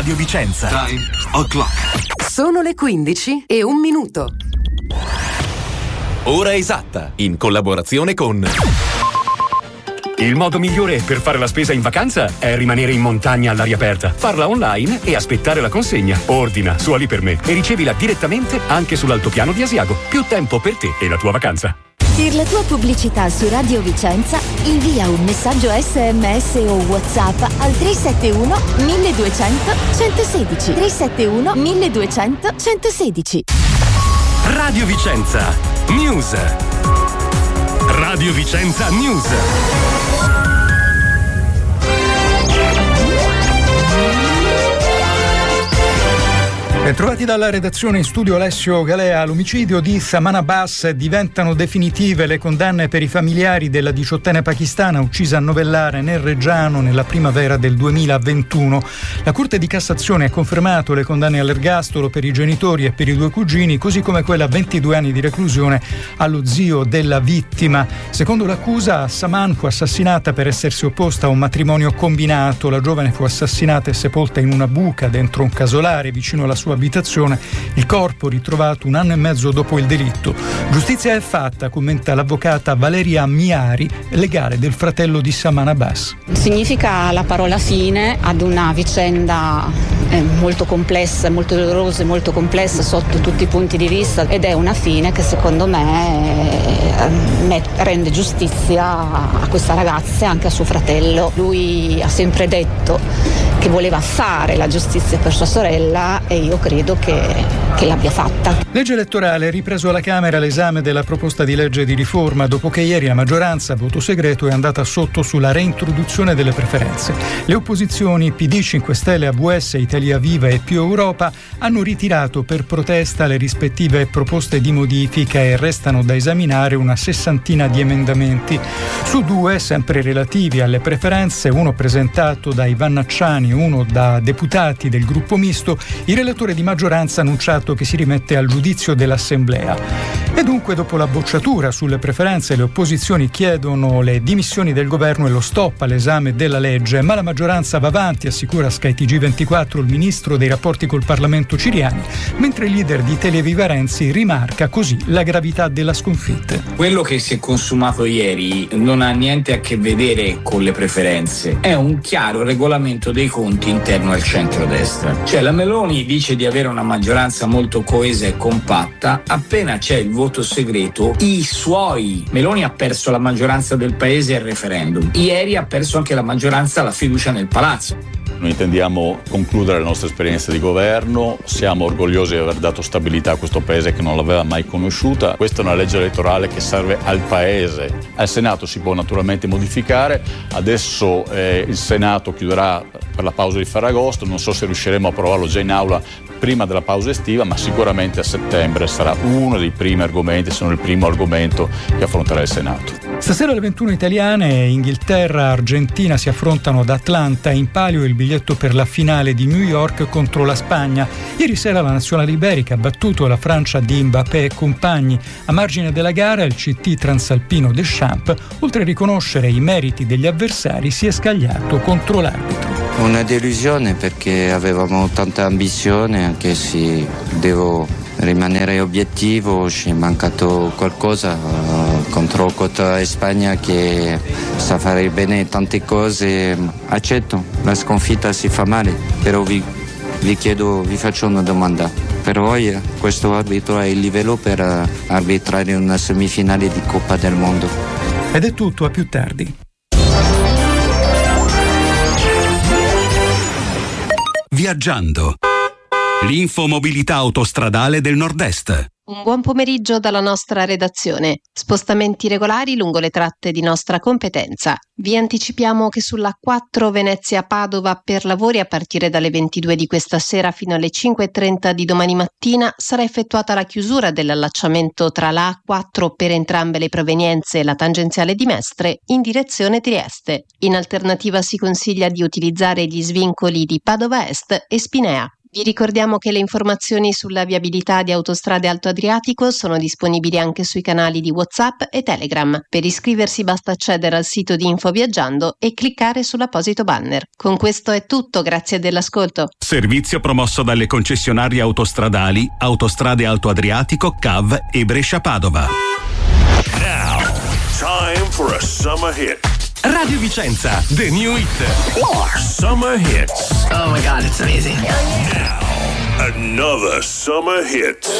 Radio Vicenza. Time o'clock. Sono le 15:01. Ora esatta, in collaborazione con... Il modo migliore per fare la spesa in vacanza è rimanere in montagna all'aria aperta, farla online e aspettare la consegna. Ordina su Ali per me e ricevila direttamente anche sull'altopiano di Asiago. Più tempo per te e la tua vacanza. Per la tua pubblicità su Radio Vicenza invia un messaggio SMS o WhatsApp al 371 1200 116. 371 1200 116. Radio Vicenza News. Radio Vicenza News. Bentrovati dalla redazione, in studio Alessio Galea. L'omicidio di Saman Abbas, diventano definitive le condanne per i familiari della 18enne pakistana uccisa a Novellare nel Reggiano nella primavera del 2021. La Corte di Cassazione ha confermato le condanne all'ergastolo per i genitori e per i due cugini, così come quella a 22 anni di reclusione allo zio della vittima. Secondo l'accusa, Saman fu assassinata per essersi opposta a un matrimonio combinato. La giovane fu assassinata e sepolta in una buca dentro un casolare vicino alla sua abitazione, il corpo ritrovato 1 anno e mezzo dopo il delitto. Giustizia è fatta, commenta l'avvocata Valeria Miari, legale del fratello di Saman Abbas. Significa la parola fine ad una vicenda molto complessa, molto dolorosa e molto complessa sotto tutti i punti di vista, ed è una fine che secondo me rende giustizia a questa ragazza e anche a suo fratello. Lui ha sempre detto che voleva fare la giustizia per sua sorella e io credo che l'abbia fatta. Legge elettorale, ripreso alla Camera l'esame della proposta di legge di riforma dopo che ieri la maggioranza a voto segreto è andata sotto sulla reintroduzione delle preferenze. Le opposizioni PD, 5 Stelle, AVS, Italia Viva e Più Europa hanno ritirato per protesta le rispettive proposte di modifica e restano da esaminare una 60 di emendamenti. Su 2, sempre relativi alle preferenze, uno presentato da Ivan Nacciani e uno da deputati del gruppo misto, il relatore di maggioranza ha annunciato che si rimette al giudizio dell'Assemblea. E dunque, dopo la bocciatura sulle preferenze, le opposizioni chiedono le dimissioni del governo e lo stop all'esame della legge, ma la maggioranza va avanti, assicura Sky TG24 il ministro dei rapporti col Parlamento Ciriani, mentre il leader di Televiva Renzi rimarca così la gravità della sconfitta. Quello che si è consumato ieri non ha niente a che vedere con le preferenze, è un chiaro regolamento dei conti interno al centrodestra. Cioè la Meloni dice di avere una maggioranza molto coesa e compatta, appena c'è il voto segreto Meloni ha perso la maggioranza del paese al referendum, ieri ha perso anche la maggioranza, la fiducia nel palazzo. Noi intendiamo concludere la nostra esperienza di governo, siamo orgogliosi di aver dato stabilità a questo paese che non l'aveva mai conosciuta. Questa è una legge elettorale che serve al paese. Al Senato si può naturalmente modificare, adesso il Senato chiuderà per la pausa di Ferragosto, non so se riusciremo a approvarlo già in aula prima della pausa estiva, ma sicuramente a settembre sarà uno dei primi argomenti, se non il primo argomento che affronterà il Senato. Stasera alle 21 italiane, Inghilterra e Argentina si affrontano ad Atlanta, in palio il biglietto per la finale di New York contro la Spagna. Ieri sera la nazionale iberica ha battuto la Francia di Mbappé e compagni. A margine della gara il CT transalpino Deschamps, oltre a riconoscere i meriti degli avversari, si è scagliato contro l'arbitro. Una delusione perché avevamo tanta ambizione, anche se devo rimanere obiettivo, ci è mancato qualcosa contro Spagna che sa fare bene tante cose. Accetto, la sconfitta si fa male, però vi faccio una domanda. Per voi questo arbitro ha il livello per arbitrare una semifinale di Coppa del Mondo? Ed è tutto, a più tardi. Viaggiando. L'infomobilità autostradale del Nord-Est. Un buon pomeriggio dalla nostra redazione. Spostamenti regolari lungo le tratte di nostra competenza. Vi anticipiamo che sulla 4 Venezia-Padova per lavori a partire dalle 22 di questa sera fino alle 5:30 di domani mattina sarà effettuata la chiusura dell'allacciamento tra la A4 per entrambe le provenienze e la tangenziale di Mestre in direzione Trieste. In alternativa si consiglia di utilizzare gli svincoli di Padova Est e Spinea. Vi ricordiamo che le informazioni sulla viabilità di Autostrade Alto Adriatico sono disponibili anche sui canali di WhatsApp e Telegram. Per iscriversi basta accedere al sito di Info Viaggiando e cliccare sull'apposito banner. Con questo è tutto, grazie dell'ascolto. Servizio promosso dalle concessionarie autostradali Autostrade Alto Adriatico, CAV e Brescia-Padova. Now, time for a summer hit. Radio Vicenza, the new hit. Summer hits. Oh my God, it's amazing. Now, another summer hit.